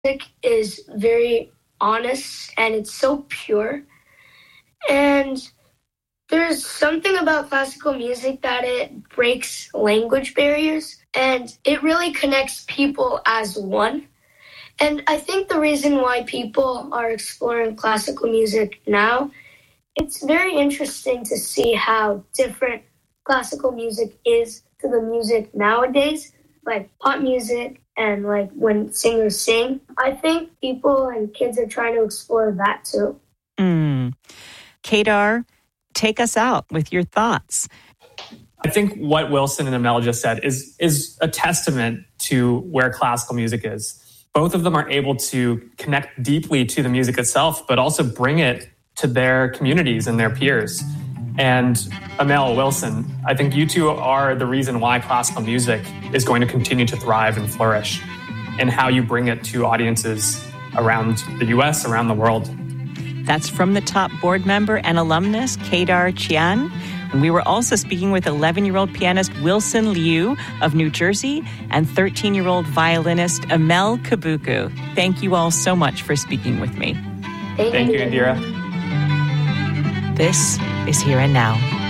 Music is very honest and it's so pure. And there's something about classical music that it breaks language barriers and it really connects people as one. And I think the reason why people are exploring classical music now, it's very interesting to see how different classical music is to the music nowadays, like pop music and like when singers sing. I think people and kids are trying to explore that too. Kedar, take us out with your thoughts. I think what Wilson and Amel just said is a testament to where classical music is. Both of them are able to connect deeply to the music itself, but also bring it to their communities and their peers. And Amel, Wilson, I think you two are the reason why classical music is going to continue to thrive and flourish, and how you bring it to audiences around the US, around the world. That's From the Top board member and alumnus Kedar Chian. And we were also speaking with 11-year-old pianist Wilson Liu of New Jersey and 13-year-old violinist Amel Kabuku. Thank you all so much for speaking with me. Thank you, Indira. This is Here and Now.